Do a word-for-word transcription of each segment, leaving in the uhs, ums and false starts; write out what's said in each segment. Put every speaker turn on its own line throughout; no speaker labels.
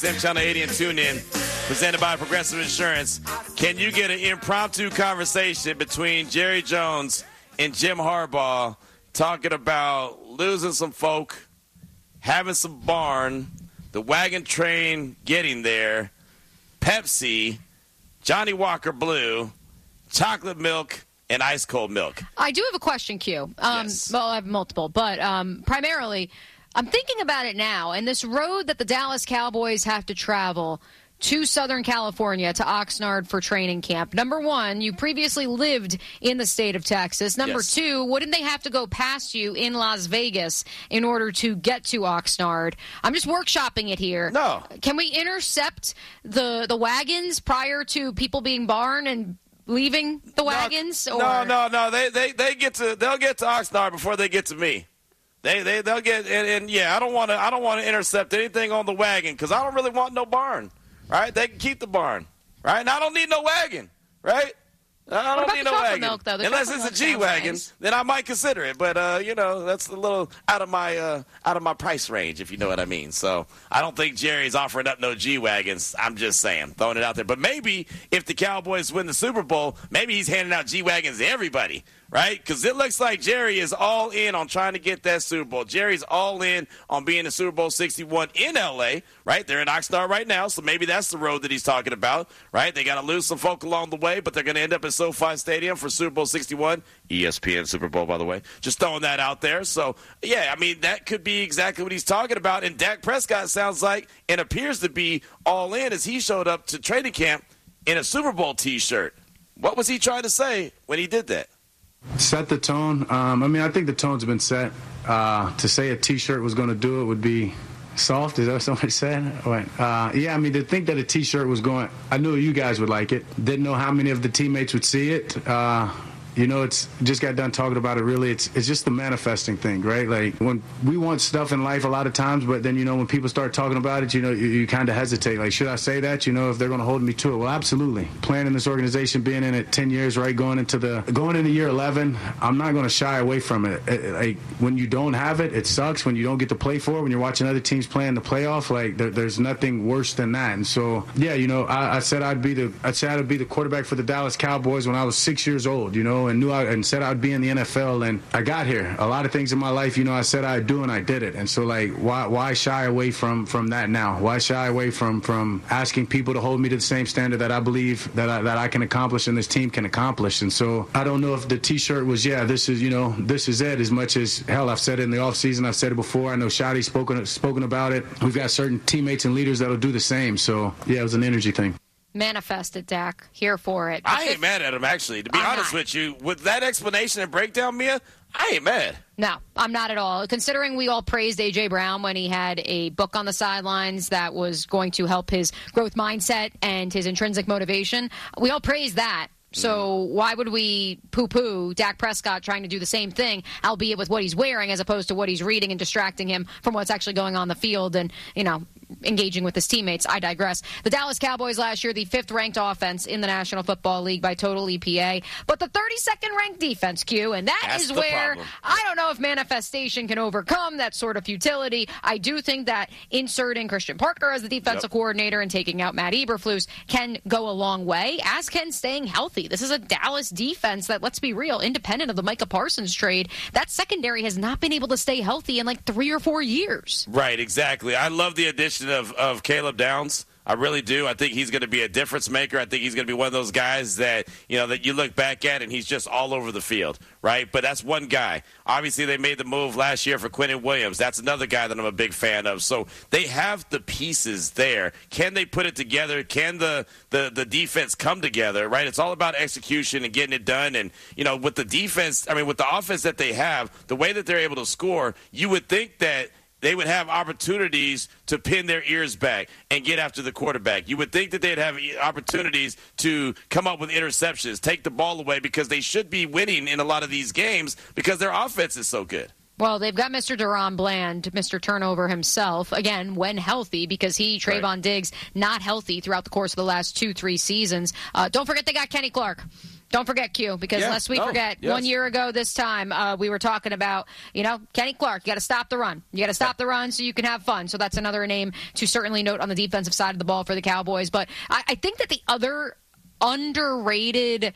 Sam Channel eighty and tune in, presented by Progressive Insurance. Can you get an impromptu conversation between Jerry Jones and Jim Harbaugh talking about losing some folk, having some barn, the wagon train getting there, Pepsi, Johnny Walker Blue, chocolate milk, and ice cold milk?
I do have a question, Q. Um,
yes.
Well, I have multiple, but um, primarily, I'm thinking about it now, and this road that the Dallas Cowboys have to travel to Southern California, to Oxnard for training camp. Number one, you previously lived in the state of Texas. Number
yes.
two, wouldn't they have to go past you in Las Vegas in order to get to Oxnard? I'm just workshopping it here.
No.
Can we intercept the the wagons prior to people being barn and leaving the wagons?
No,
or?
no, no, no. They, they, they get to they'll get to Oxnard before they get to me. They they they'll get and, and yeah. I don't want to I don't want to intercept anything on the wagon because I don't really want no barn. Right? They can keep the barn. Right? And I don't need no wagon. Right? I don't need no wagon.
Milk, though? The
Unless it's a G wagon, nice. Then I might consider it. But uh, you know, that's a little out of my uh, out of my price range, if you know what I mean. So I don't think Jerry's offering up no G wagons. I'm just saying, throwing it out there. But maybe if the Cowboys win the Super Bowl, maybe he's handing out G wagons to everybody. Right? Because it looks like Jerry is all in on trying to get that Super Bowl. Jerry's all in on being in Super Bowl sixty-one in L A, right? They're in Oxnard right now, so maybe that's the road that he's talking about, right? They got to lose some folk along the way, but they're going to end up at SoFi Stadium for Super Bowl sixty-one. E S P N Super Bowl, by the way. Just throwing that out there. So, yeah, I mean, that could be exactly what he's talking about. And Dak Prescott sounds like and appears to be all in as he showed up to training camp in a Super Bowl T-shirt. What was he trying to say when he did that?
Set the tone. Um, I mean, I think the tone's been set. Uh, to say a T-shirt was going to do it would be soft. Is that what somebody said? Right. Uh, yeah, I mean, to think that a T-shirt was going, I knew you guys would like it. Didn't know how many of the teammates would see it. Uh, you know, it's just got done talking about it. Really, it's it's just the manifesting thing, right? Like when we want stuff in life a lot of times, but then, you know, when people start talking about it, you know, you, you kind of hesitate. Like, should I say that? You know, if they're going to hold me to it. Well, absolutely. Playing in this organization, being in it ten years, right? Going into the going into year eleven, I'm not going to shy away from it. it. Like when you don't have it, it sucks. When you don't get to play for it, when you're watching other teams play in the playoff, like there, there's nothing worse than that. And so, yeah, you know, I, I said I'd be the I said I'd be the quarterback for the Dallas Cowboys when I was six years old. You know, and knew I and said I'd be in the N F L, and I got here. A lot of things in my life, you know, I said I'd do, and I did it. And so, like, why why shy away from from that now? Why shy away from from asking people to hold me to the same standard that I believe that I, that I can accomplish and this team can accomplish? And so, I don't know if the T-shirt was, yeah, this is, you know, this is it. As much as hell, I've said it in the offseason, I've said it before. I know Shotty's spoken spoken about it. We've got certain teammates and leaders that'll do the same. So, yeah, it was an energy thing.
Manifest it, Dak. Here for it.
I ain't mad at him, actually. To be
I'm
honest
not.
with you, with that explanation and breakdown, Mia, I ain't mad.
No, I'm not at all. Considering we all praised A J. Brown when he had a book on the sidelines that was going to help his growth mindset and his intrinsic motivation, we all praised that. So why would we poo-poo Dak Prescott trying to do the same thing, albeit with what he's wearing as opposed to what he's reading and distracting him from what's actually going on the field and, you know, engaging with his teammates? I digress. The Dallas Cowboys last year, the fifth-ranked offense in the National Football League by total E P A, but the thirty-second ranked defense, Q, and that
That's
is
the
where
problem.
I don't know if manifestation can overcome that sort of futility. I do think that inserting Christian Parker as the defensive
Yep.
coordinator and taking out Matt Eberflus can go a long way, as can staying healthy. This is a Dallas defense that, let's be real, independent of the Micah Parsons trade, that secondary has not been able to stay healthy in like three or four years.
Right, exactly. I love the addition of, of Caleb Downs. I really do. I think he's going to be a difference maker. I think he's going to be one of those guys that, you know, that you look back at and he's just all over the field, right? But that's one guy. Obviously, they made the move last year for Quentin Williams. That's another guy that I'm a big fan of. So they have the pieces there. Can they put it together? Can the, the, the defense come together, right? It's all about execution and getting it done. And, you know, with the defense, I mean, with the offense that they have, the way that they're able to score, you would think that they would have opportunities to pin their ears back and get after the quarterback. You would think that they'd have opportunities to come up with interceptions, take the ball away, because they should be winning in a lot of these games because their offense is so good.
Well, they've got Mister Deron Bland, Mister Turnover himself, again, when healthy, because he, Trayvon
Right.
Diggs, not healthy throughout the course of the last two, three seasons. Uh, don't forget they got Kenny Clark. Don't forget Q, because
yeah,
lest we
no,
forget,
yes.
one year ago this time, uh, we were talking about, you know, Kenny Clark. You got to stop the run. You got to stop the run so you can have fun. So that's another name to certainly note on the defensive side of the ball for the Cowboys. But I, I think that the other underrated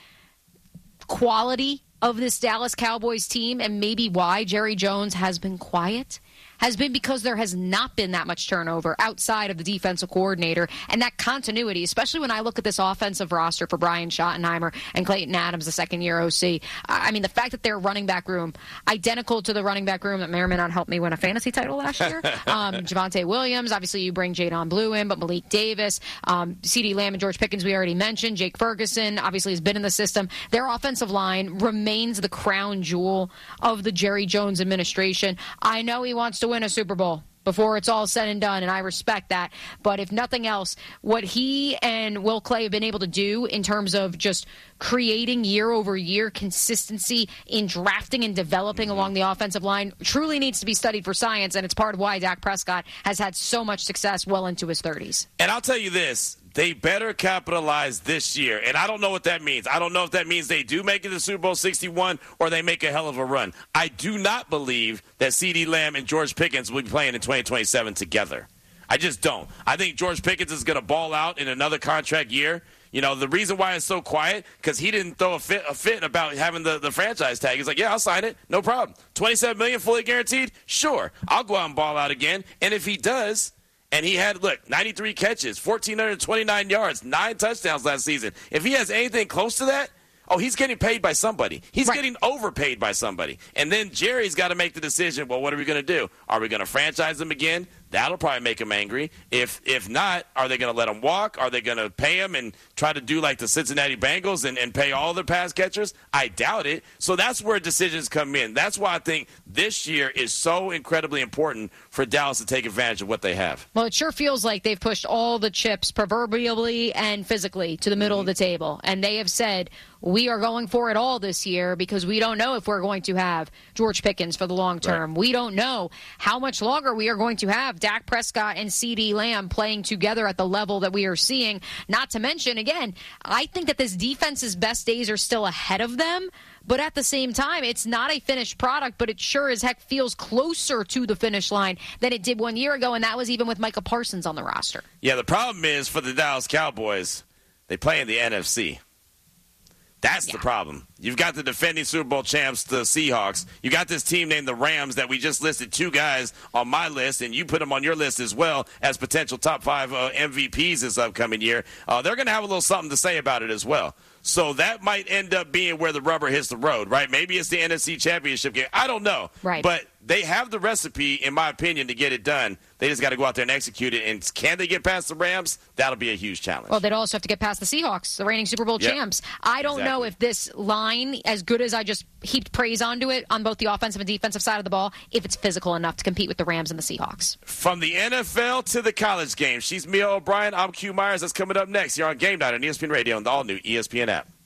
quality of this Dallas Cowboys team, and maybe why Jerry Jones has been quiet, has been because there has not been that much turnover outside of the defensive coordinator, and that continuity, especially when I look at this offensive roster for Brian Schottenheimer and Clayton Adams, the second-year O C. I mean, the fact that their running back room, identical to the running back room that may or may not help me win a fantasy title last year. um, Javonte Williams, obviously you bring Jadon Blue in, but Malik Davis, um, CeeDee Lamb and George Pickens we already mentioned, Jake Ferguson obviously has been in the system. Their offensive line remains the crown jewel of the Jerry Jones administration. I know he wants to win a Super Bowl before it's all said and done, and I respect that. But if nothing else, what he and Will Clay have been able to do in terms of just creating year-over-year consistency in drafting and developing mm-hmm. along the offensive line truly needs to be studied for science, and it's part of why Dak Prescott has had so much success well into his thirties.
And I'll tell you this. They better capitalize this year. And I don't know what that means. I don't know if that means they do make it to Super Bowl sixty-one or they make a hell of a run. I do not believe that CeeDee Lamb and George Pickens will be playing in twenty twenty-seven together. I just don't. I think George Pickens is going to ball out in another contract year. You know, the reason why it's so quiet, because he didn't throw a fit, a fit about having the, the franchise tag. He's like, yeah, I'll sign it. No problem. twenty-seven million dollars fully guaranteed? Sure. I'll go out and ball out again. And if he does, and he had, look, ninety-three catches, one thousand four hundred twenty-nine yards, nine touchdowns last season. If he has anything close to that, oh, he's getting paid by somebody. He's right. getting overpaid by somebody. And then Jerry's got to make the decision, well, what are we going to do? Are we going to franchise him again? That'll probably make him angry. If if not, are they going to let him walk? Are they going to pay him and try to do like the Cincinnati Bengals and, and pay all their pass catchers? I doubt it. So that's where decisions come in. That's why I think this year is so incredibly important for Dallas to take advantage of what they have.
Well, it sure feels like they've pushed all the chips proverbially and physically to the middle mm-hmm. of the table. And they have said, we are going for it all this year because we don't know if we're going to have George Pickens for the long term. Right. We don't know how much longer we are going to have Dak Prescott and CeeDee Lamb playing together at the level that we are seeing. Not to mention, again, I think that this defense's best days are still ahead of them. But at the same time, it's not a finished product, but it sure as heck feels closer to the finish line than it did one year ago, and that was even with Micah Parsons on the roster.
Yeah, the problem is for the Dallas Cowboys, they play in the N F C. That's yeah. the problem. You've got the defending Super Bowl champs, the Seahawks. You got this team named the Rams that we just listed two guys on my list, and you put them on your list as well as potential top five uh, M V Ps this upcoming year. Uh, they're going to have a little something to say about it as well. So that might end up being where the rubber hits the road, right? Maybe it's the N F C Championship game. I don't know.
Right.
But they have the recipe, in my opinion, to get it done. They just got to go out there and execute it. And can they get past the Rams? That'll be a huge challenge.
Well, they'd also have to get past the Seahawks, the reigning Super Bowl yep. champs. I don't exactly. know if this line, as good as I just heaped praise onto it on both the offensive and defensive side of the ball, if it's physical enough to compete with the Rams and the Seahawks.
From the N F L to the college game, she's Mia O'Brien. I'm Q Myers. That's coming up next. You're on Game Night on E S P N Radio and the all-new E S P N app.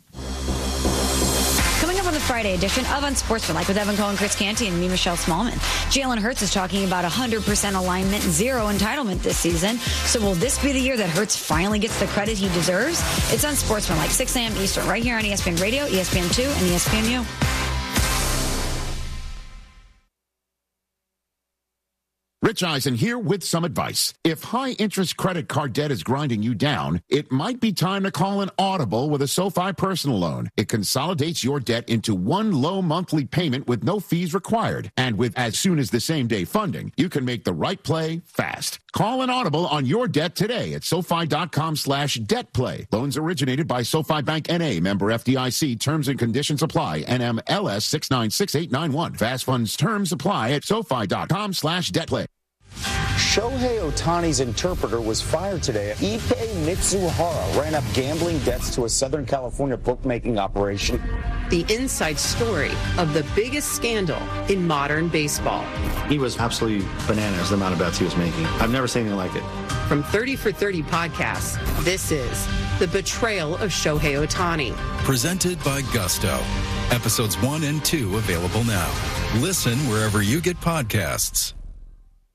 Coming up on the Friday edition of Unsportsmanlike with Evan Cohen, Chris Canty, and me, Michelle Smallman. Jalen Hurts is talking about one hundred percent alignment, zero entitlement this season. So will this be the year that Hurts finally gets the credit he deserves? It's Unsportsmanlike, six a.m. Eastern, right here on E S P N Radio, E S P N two, and E S P N U.
Rich Eisen here with some advice. If high-interest credit card debt is grinding you down, it might be time to call an Audible with a SoFi personal loan. It consolidates your debt into one low monthly payment with no fees required. And with as soon as the same-day funding, you can make the right play fast. Call an Audible on your debt today at SoFi.com slash debt play. Loans originated by SoFi Bank N A, member F D I C. Terms and conditions apply. N M L S six nine six eight nine one. Fast funds terms apply at SoFi.com slash debt play.
Shohei Ohtani's interpreter was fired today. Ike Mitsuhara ran up gambling debts to a Southern California bookmaking operation.
The inside story of the biggest scandal in modern baseball.
He was absolutely bananas, the amount of bets he was making. I've never seen anything like it.
From thirty for thirty podcasts, this is The Betrayal of Shohei Ohtani.
Presented by Gusto. Episodes one and two available now. Listen wherever you get podcasts.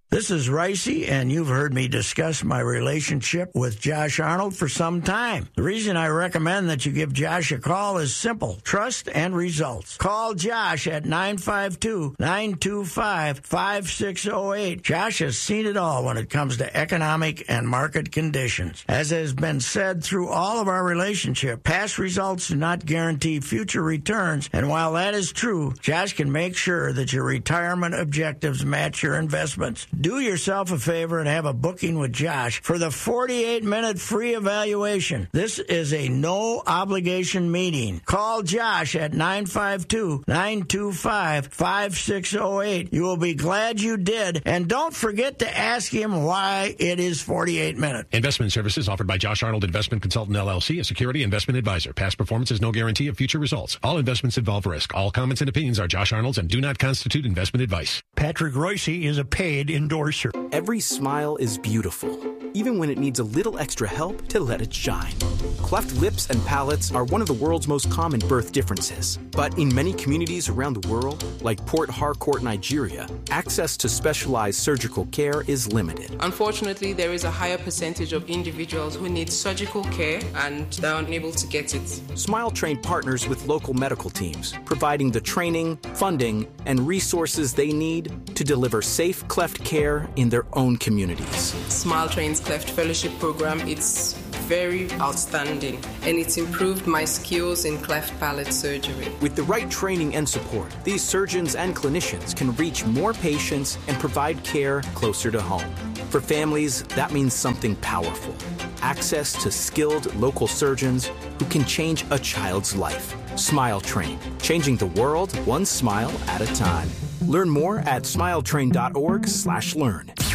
This is Ricey, and you've heard me discuss my relationship with Josh Arnold for some time. The reason I recommend that you give Josh a call is simple: trust and results. Call Josh at nine five two, nine two five, five six zero eight. Josh has seen it all when it comes to economic and market conditions. As has been said through all of our relationship, past results do not guarantee future returns, and while that is true, Josh can make sure that your retirement objectives match your investments. Do yourself a favor and have a booking with Josh for the forty-eight minute free evaluation. This is a no-obligation meeting. Call Josh at nine five two, nine two five, five six zero eight. You will be glad you did, and don't forget to ask him why it is forty-eight minutes.
Investment services offered by Josh Arnold Investment Consultant, L L C, a security investment advisor. Past performance is no guarantee of future results. All investments involve risk. All comments and opinions are Josh Arnold's and do not constitute investment advice.
Patrick Ricey is a paid endorser.
Every smile is beautiful, even when it needs a little extra help to let it shine. Cleft lips and palates are one of the world's most common birth differences. But in many communities around the world, like Port Harcourt, Nigeria, access to specialized surgical care is limited.
Unfortunately, there is a higher percentage of individuals who need surgical care and they're unable to get it.
Smile Train partners with local medical teams, providing the training, funding, and resources they need to deliver safe cleft care in their own communities.
Smile Train's Cleft Fellowship Program, it's very outstanding, and it's improved my skills in cleft palate surgery.
With the right training and support, these surgeons and clinicians can reach more patients and provide care closer to home. For families, that means something powerful: access to skilled local surgeons who can change a child's life. Smile Train, changing the world one smile at a time. Learn more at smiletrain dot org slash learn.